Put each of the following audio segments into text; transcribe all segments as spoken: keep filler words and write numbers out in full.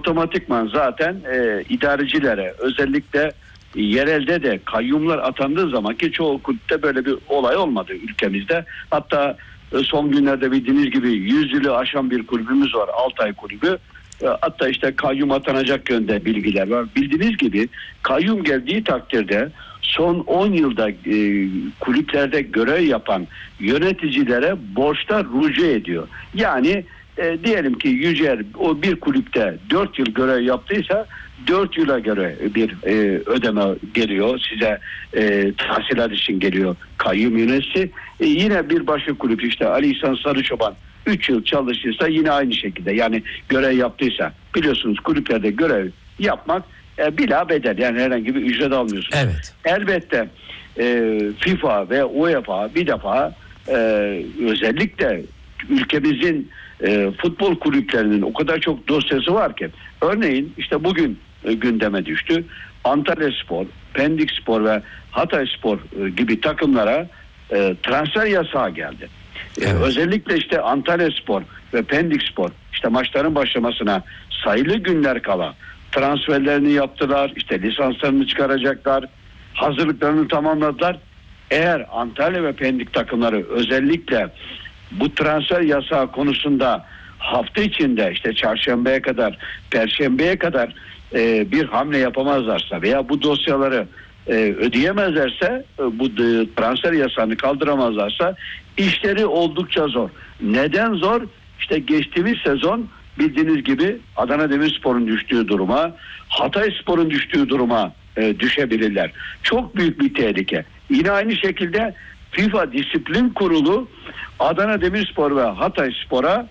otomatikman zaten e, idarecilere, özellikle yerelde de kayyumlar atandığı zaman, ki çoğu kulüpte böyle bir olay olmadı ülkemizde. Hatta e, son günlerde bildiğiniz gibi yüz yılı aşan bir kulübümüz var, Altay Kulübü. E, hatta işte kayyum atanacak yönde bilgiler var. Bildiğiniz gibi kayyum geldiği takdirde son on yılda e, kulüplerde görev yapan yöneticilere borçlar rücu ediyor. Yani e, diyelim ki Yücel o bir kulüpte dört yıl görev yaptıysa dört yıla göre bir e, ödeme geliyor size, e, tahsilat için geliyor kayyum yöneticisi. E, yine bir başka kulüp, işte Ali İhsan Sarıçoban üç yıl çalıştıysa yine aynı şekilde, yani görev yaptıysa, biliyorsunuz kulüplerde görev yapmak e, bila bedel, yani herhangi bir ücret almıyorsunuz. Evet. Elbette e, FIFA ve UEFA bir defa e, özellikle ülkemizin e, futbol kulüplerinin o kadar çok dosyası var ki, örneğin işte bugün e, gündeme düştü. Antalyaspor, Pendikspor ve Hatayspor e, gibi takımlara e, transfer yasağı geldi. Evet. E, özellikle işte Antalyaspor ve Pendikspor işte maçların başlamasına sayılı günler kala transferlerini yaptılar. İşte lisanslarını çıkaracaklar. Hazırlıklarını tamamladılar. Eğer Antalya ve Pendik takımları özellikle bu transfer yasağı konusunda hafta içinde işte çarşambaya kadar, perşembeye kadar e, bir hamle yapamazlarsa veya bu dosyaları e, ödeyemezlerse, e, bu e, transfer yasağını kaldıramazlarsa işleri oldukça zor. Neden zor? İşte geçtiğimiz sezon bildiğiniz gibi Adana Demirspor'un düştüğü duruma, Hatayspor'un düştüğü duruma e, düşebilirler. Çok büyük bir tehlike. Yine aynı şekilde FIFA Disiplin Kurulu Adana Demirspor ve Hatayspor'a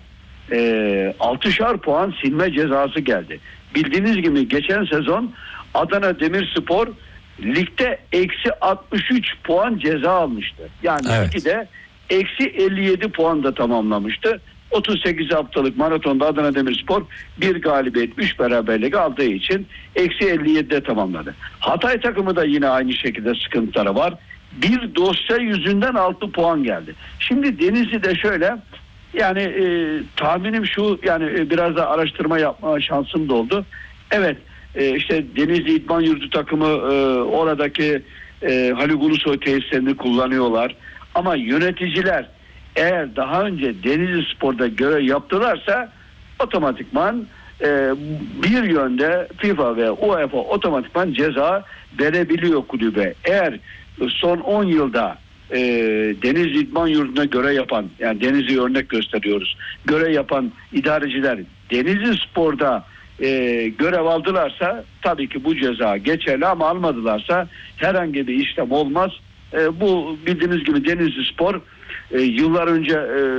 e, altışar puan silme cezası geldi. Bildiğiniz gibi geçen sezon Adana Demirspor ligde eksi altmış üç puan ceza almıştı. Yani evet. ligde eksi elli yedi puan da tamamlamıştı. otuz sekiz haftalık maratonda Adana Demirspor bir galibiyet, üç beraberlik aldığı için eksi elli yedide tamamladı. Hatay takımı da yine aynı şekilde sıkıntıları var. Bir dosya yüzünden altı puan geldi. Şimdi Denizli'de şöyle, yani e, tahminim şu, yani e, biraz da araştırma yapma şansım da oldu. Evet, e, işte Denizli İdman Yurdu takımı e, oradaki e, Haluk Ulusoy tesislerini kullanıyorlar. Ama yöneticiler eğer daha önce Denizli Spor'da görev yaptılarsa otomatikman e, bir yönde FIFA ve UEFA otomatikman ceza verebiliyor kulübe. Eğer son on yılda e, Denizli İdman Yurdu'na görev yapan, yani Denizli'ye örnek gösteriyoruz, görev yapan idareciler Denizli Spor'da e, görev aldılarsa tabii ki bu ceza geçerli, ama almadılarsa herhangi bir işlem olmaz. E, bu bildiğiniz gibi Denizli Spor e, yıllar önce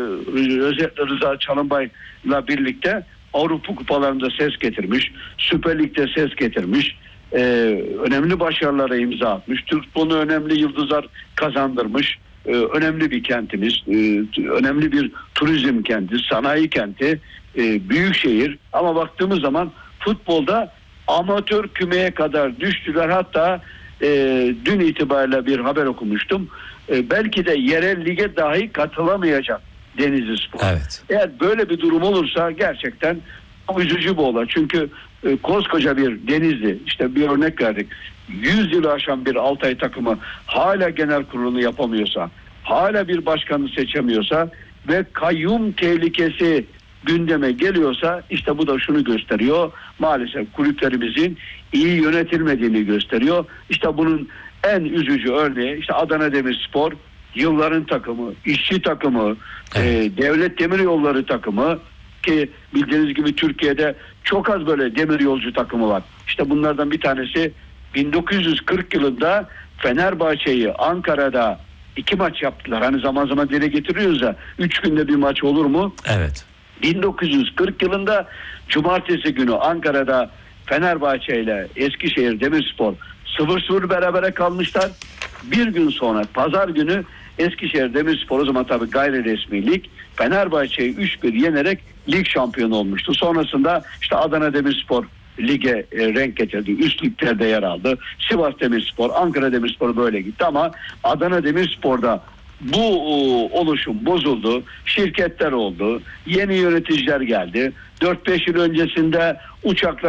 e, özellikle Rıza Çalınbay'la birlikte Avrupa kupalarında ses getirmiş, Süper Lig'de ses getirmiş, e, önemli başarılara imza atmış, Türk futboluna önemli yıldızlar kazandırmış, e, önemli bir kentimiz, e, önemli bir turizm kenti, sanayi kenti, e, büyük şehir, ama baktığımız zaman futbolda amatör kümeye kadar düştüler. Hatta e, dün itibariyle bir haber okumuştum. E, belki de yerel lige dahi katılamayacak Denizli Spor. Evet. Eğer böyle bir durum olursa gerçekten üzücü bu olay. Çünkü e, koskoca bir Denizli, işte bir örnek verdik, yüz yılı aşan bir Altay takımı hala genel kurulunu yapamıyorsa, hala bir başkanı seçemiyorsa ve kayyum tehlikesi gündeme geliyorsa, işte bu da şunu gösteriyor. Maalesef kulüplerimizin iyi yönetilmediğini gösteriyor. İşte bunun en üzücü örneği işte Adana Demirspor, yılların takımı, işçi takımı, evet. e, Devlet Demiryolları takımı, ki bildiğiniz gibi Türkiye'de çok az böyle demiryolcu takımı var. İşte bunlardan bir tanesi bin dokuz yüz kırk yılında Fenerbahçe'yi Ankara'da iki maç yaptılar. Hani zaman zaman dile getiriyoruz ya, üç günde bir maç olur mu? Evet. bin dokuz yüz kırk yılında Cumartesi günü Ankara'da Fenerbahçe ile Eskişehir Demirspor sıfır sıfır berabere kalmışlar. Bir gün sonra Pazar günü Eskişehir Demirspor, o zaman tabii gayri resmi lig, Fenerbahçe'yi üç bir yenerek lig şampiyonu olmuştu. Sonrasında işte Adana Demirspor lige e, renk getirdi. Üst liglerde yer aldı. Sivas Demirspor, Ankara Demirspor böyle gitti, ama Adana Demirspor'da bu o, oluşum bozuldu. Şirketler oldu. Yeni yöneticiler geldi. dört beş yıl öncesinde uçaklar